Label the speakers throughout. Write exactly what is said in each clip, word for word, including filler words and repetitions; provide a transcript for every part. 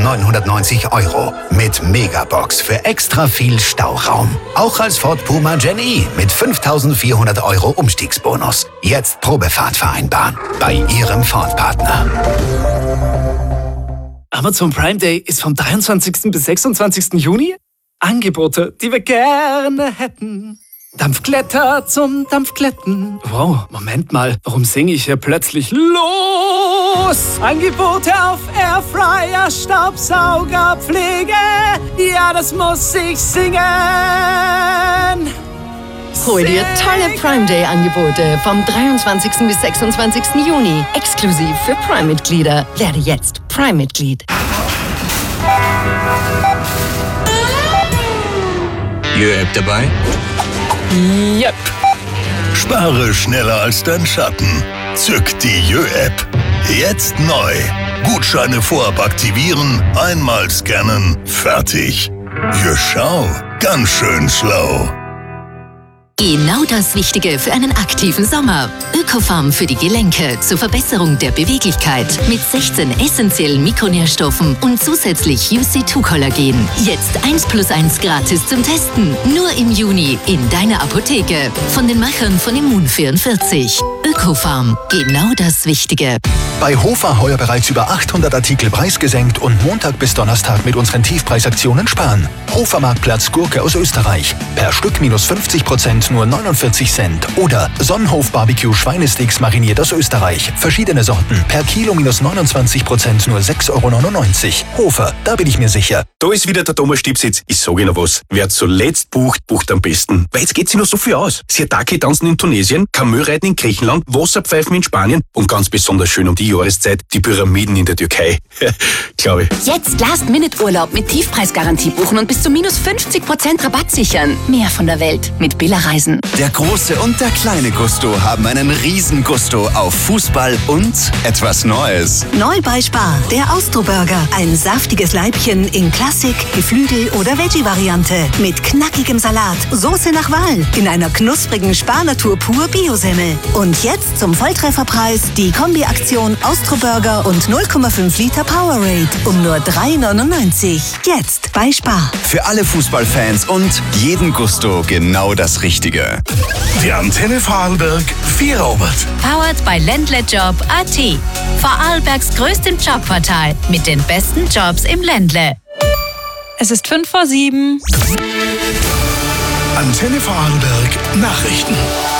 Speaker 1: neunhundertneunzig Euro. Mit Megabox für extra viel Stauraum. Auch als Ford Puma Gen E mit fünftausendvierhundert Euro Umstiegsbonus. Jetzt Probefahrt vereinbaren. Bei Ihrem Ford-Partner.
Speaker 2: Amazon Prime Day ist vom dreiundzwanzigsten bis sechsundzwanzigsten Juni. Angebote, die wir gerne hätten. Dampfglätter zum Dampfglätten. Wow, Moment mal, warum singe ich hier plötzlich los? Angebote auf Airfryer, Staubsauger, Pflege. Ja, das muss ich singen.
Speaker 3: Hol dir tolle Prime Day Angebote vom dreiundzwanzigsten bis sechsundzwanzigsten Juni. Exklusiv für Prime-Mitglieder. Werde jetzt Prime-Mitglied.
Speaker 4: Jö-App dabei?
Speaker 3: Yep.
Speaker 5: Spare schneller als dein Schatten. Zück die Jö-App. Jetzt neu. Gutscheine vorab aktivieren, einmal scannen, fertig. Jö, schau, ganz schön schlau.
Speaker 6: Genau das Richtige für einen aktiven Sommer. Ökofarm für die Gelenke zur Verbesserung der Beweglichkeit mit sechzehn essentiellen Mikronährstoffen und zusätzlich U C zwei Kollagen. Jetzt eins plus eins gratis zum Testen. Nur im Juni in deiner Apotheke. Von den Machern von Immun vierundvierzig. Ökofarm. Genau das Wichtige.
Speaker 7: Bei Hofer heuer bereits über achthundert Artikel preisgesenkt und Montag bis Donnerstag mit unseren Tiefpreisaktionen sparen. Hofer Marktplatz Gurke aus Österreich. Per Stück minus fünfzig Prozent nur neunundvierzig Cent. Oder Sonnenhof Barbecue Schweinesticks mariniert aus Österreich. Verschiedene Sorten. Per Kilo minus neunundzwanzig Prozent nur sechs Euro neunundneunzig. Hofer, da bin ich mir sicher.
Speaker 8: Da ist wieder der Thomas Stipsitz. Ich sage Ihnen was. Wer zuletzt bucht, bucht am besten. Weil jetzt geht sich noch so viel aus. Siatake tanzen in Tunesien, Kamelreiten in Griechenland, Wasserpfeifen in Spanien und ganz besonders schön um die Jahreszeit die Pyramiden in der Türkei. Glaube ich.
Speaker 9: Jetzt Last-Minute-Urlaub mit Tiefpreisgarantie buchen und bis zu minus fünfzig Prozent Rabatt sichern. Mehr von der Welt mit Billa Reisen.
Speaker 10: Der große und der kleine Gusto haben einen riesen Gusto auf Fußball und etwas Neues.
Speaker 11: Neu bei Spar, der Austro-Burger. Ein saftiges Leibchen in Klassik, Geflügel- oder Veggie-Variante. Mit knackigem Salat, Soße nach Wahl, in einer knusprigen Spar-Natur pur Biosemmel. Und jetzt zum Volltrefferpreis die Kombi-Aktion Austro-Burger und null Komma fünf Liter Powerade um nur drei neunundneunzig. Jetzt bei Spar.
Speaker 10: Für alle Fußballfans und jeden Gusto genau das Richtige.
Speaker 5: Die Antenne Vorarlberg Vierobert.
Speaker 12: Powered by Ländlejob Punkt a t. Vorarlbergs größtem Jobportal mit den besten Jobs im Ländle.
Speaker 13: Es ist fünf vor sieben.
Speaker 5: Antenne Vorarlberg Nachrichten.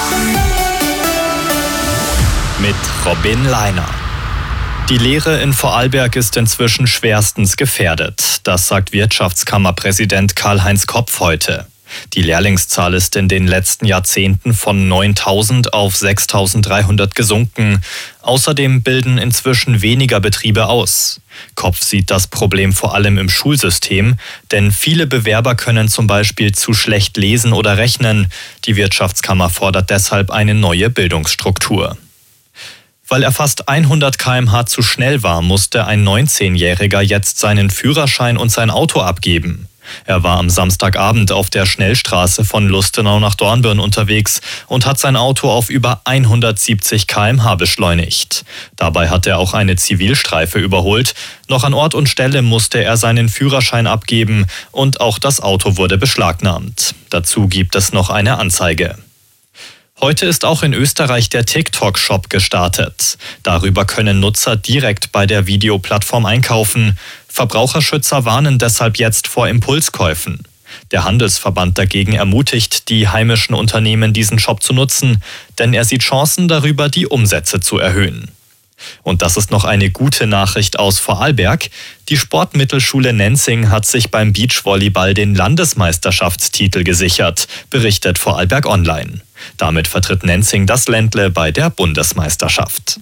Speaker 14: Mit Robin Leiner. Die Lehre in Vorarlberg ist inzwischen schwerstens gefährdet. Das sagt Wirtschaftskammerpräsident Karl-Heinz Kopf heute. Die Lehrlingszahl ist in den letzten Jahrzehnten von neuntausend auf sechstausenddreihundert gesunken. Außerdem bilden inzwischen weniger Betriebe aus. Kopf sieht das Problem vor allem im Schulsystem, denn viele Bewerber können zum Beispiel zu schlecht lesen oder rechnen. Die Wirtschaftskammer fordert deshalb eine neue Bildungsstruktur. Weil er fast hundert Kilometer pro Stunde zu schnell war, musste ein neunzehnjähriger jetzt seinen Führerschein und sein Auto abgeben. Er war am Samstagabend auf der Schnellstraße von Lustenau nach Dornbirn unterwegs und hat sein Auto auf über hundertsiebzig Kilometer pro Stunde beschleunigt. Dabei hat er auch eine Zivilstreife überholt. Noch an Ort und Stelle musste er seinen Führerschein abgeben und auch das Auto wurde beschlagnahmt. Dazu gibt es noch eine Anzeige. Heute ist auch in Österreich der TikTok-Shop gestartet. Darüber können Nutzer direkt bei der Videoplattform einkaufen. Verbraucherschützer warnen deshalb jetzt vor Impulskäufen. Der Handelsverband dagegen ermutigt die heimischen Unternehmen, diesen Shop zu nutzen, denn er sieht Chancen darüber, die Umsätze zu erhöhen. Und das ist noch eine gute Nachricht aus Vorarlberg. Die Sportmittelschule Nenzing hat sich beim Beachvolleyball den Landesmeisterschaftstitel gesichert, berichtet Vorarlberg Online. Damit vertritt Nenzing das Ländle bei der Bundesmeisterschaft.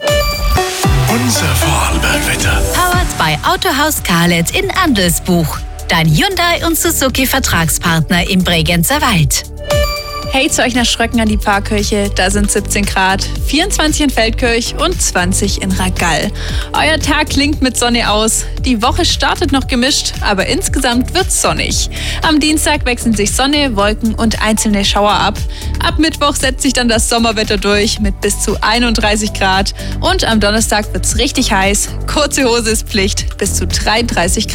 Speaker 5: Unser Vorarlberg-Wetter.
Speaker 12: Powered by Autohaus Karlet in Andelsbuch. Dein Hyundai und Suzuki Vertragspartner im Bregenzer Wald.
Speaker 13: Hey, zu euch nach Schröcken an die Pfarrkirche. Da sind siebzehn Grad, vierundzwanzig in Feldkirch und zwanzig in Ragall. Euer Tag klingt mit Sonne aus. Die Woche startet noch gemischt, aber insgesamt wird's sonnig. Am Dienstag wechseln sich Sonne, Wolken und einzelne Schauer ab. Ab Mittwoch setzt sich dann das Sommerwetter durch mit bis zu einunddreißig Grad. Und am Donnerstag wird's richtig heiß. Kurze Hose ist Pflicht, bis zu dreiunddreißig Grad.